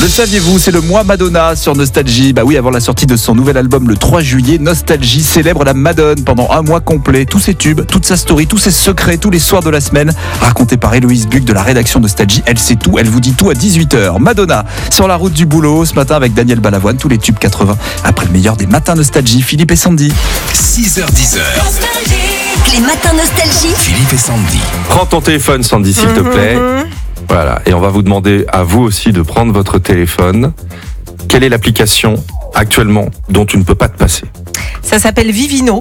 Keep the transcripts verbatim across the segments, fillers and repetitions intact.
Le saviez-vous, c'est le mois Madonna sur Nostalgie. Bah oui, avant la sortie de son nouvel album le trois juillet, Nostalgie célèbre la Madone pendant un mois complet. Tous ses tubes, toute sa story, tous ses secrets, tous les soirs de la semaine, racontés par Héloïse Buc de la rédaction Nostalgie. Elle sait tout, elle vous dit tout à dix-huit heures. Madonna, sur la route du boulot, ce matin avec Daniel Balavoine, tous les tubes quatre-vingts. Après le meilleur des matins Nostalgie, Philippe et Sandy. six heures dix. Les matins Nostalgie. Philippe et Sandy. Prends ton téléphone, Sandy, s'il te plaît. Voilà. Et on va vous demander à vous aussi de prendre votre téléphone. Quelle est l'application actuellement dont tu ne peux pas te passer? Ça s'appelle Vivino.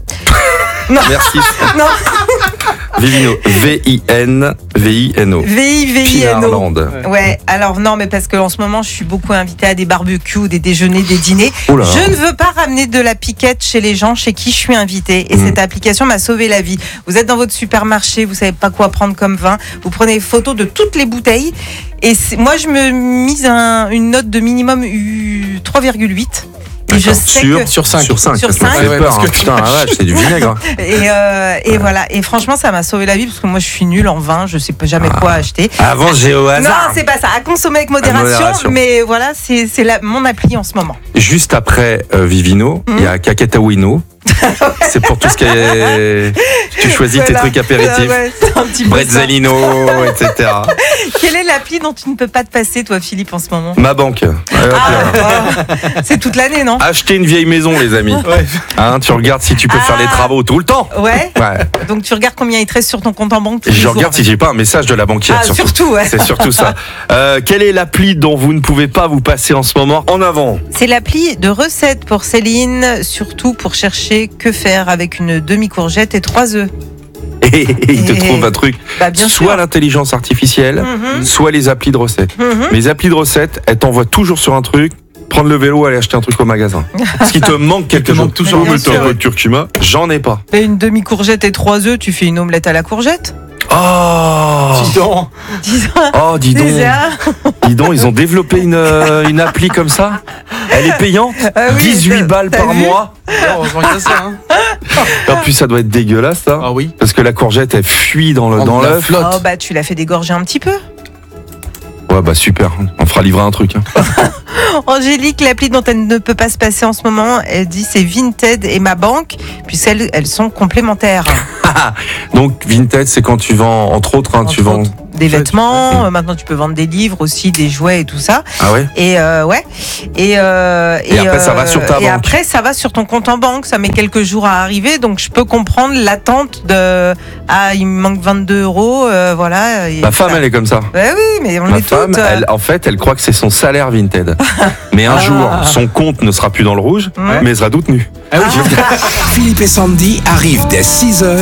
Non. Merci. Non. Vivino. V I N V I N O. V I V I N O. Pinarland. Ouais, alors non, mais parce que en ce moment, je suis beaucoup invitée à des barbecues, des déjeuners, des dîners. Oula. Je ne veux pas ramener de la piquette chez les gens chez qui je suis invitée. Et Mmh. cette application m'a sauvé la vie. Vous êtes dans votre supermarché, vous savez pas quoi prendre comme vin. Vous prenez photo de toutes les bouteilles. Et c'est- moi, je me mise un- une note de minimum U trois virgule huit. Et je sais Sur, que... sur cinq. Sur cinq. Sur ça me cinq. fait Ouais, peur, parce que hein. tu Putain, la vache, c'est du vinaigre. Et, euh, et voilà. Et franchement, ça m'a sauvé la vie parce que moi, je suis nulle en vin. Je sais pas jamais quoi acheter. Avant, j'ai au Non, hasard. c'est pas ça. À consommer avec modération. modération. Mais voilà, c'est c'est la- mon appli en ce moment. Juste après euh, Vivino, il y a Kaketawino. C'est pour tout ce qui est... Tu choisis tes Voilà. trucs apéritifs. Ouais, c'est un petit peu ça. Bretzalino, et cetera. Quelle est l'appli dont tu ne peux pas te passer, toi, Philippe, en ce moment? Ma banque. Ouais, hop là. Ah, c'est toute l'année, non? Acheter une vieille maison, les amis. Hein, tu regardes si tu peux Ah. faire les travaux tout le temps. Ouais. Ouais. Donc tu regardes combien il te reste sur ton compte en banque tous Et les je jours. regarde si j'ai pas un message de la banquière. Ah, surtout, ouais. C'est surtout ça. Euh, quelle est l'appli dont vous ne pouvez pas vous passer en ce moment? En avant. C'est l'appli de recettes pour Céline, surtout pour chercher que faire avec une demi-courgette et trois œufs. Et, il te Et- trouve un truc. Bah, bien soit sûr. l'intelligence artificielle, Mhm. soit les applis de recettes. Mhm. Les applis de recettes, elles t'envoient toujours sur un truc. Prendre le vélo, aller acheter un truc au magasin. Parce qu'il te manque quelque te chose. manque toujours Oh, un mais peu. t'as un peu de curcuma. J'en ai pas. Et une demi-courgette et trois œufs, tu fais une omelette à la courgette? Oh, Dis donc. Dis oh dis donc. déjà. Dis donc, ils ont développé une, euh, une appli comme ça. Elle est payante. Ah oui, dix-huit t'as- balles t'as par vu mois. Heureusement qu'il y a ça. Hein. En plus, ça doit être dégueulasse, ça. Ah oui. Parce que la courgette, elle fuit dans le Oh, dans la l'œuf. flotte. Oh bah tu l'as fait dégorger un petit peu. Ouais, bah super. On fera livrer un truc. hein. Angélique, l'appli dont elle ne peut pas se passer en ce moment, elle dit c'est Vinted et ma banque, puisqu'elles elles sont complémentaires. Donc, Vinted, c'est quand tu vends, entre autres, hein, Entre tu vends. autres, des vêtements, euh, maintenant tu peux vendre des livres aussi, des jouets et tout ça. Ah ouais. Et euh, ouais. Et, euh, Et après, ça va sur ta et banque. après, ça va sur ton compte en banque. Ça met quelques jours à arriver, donc je peux comprendre l'attente de ah il me manque vingt-deux euros, euh, voilà. et Ma femme, ça- elle est comme ça. Ouais, oui, mais on Ma est femme, toutes. euh, elle, en fait, elle croit que c'est son salaire Vinted. Mais un Ah. jour, son compte ne sera plus dans le rouge, Ouais. mais elle sera toute nue. Ah oui. Philippe et Sandy arrivent dès six heures.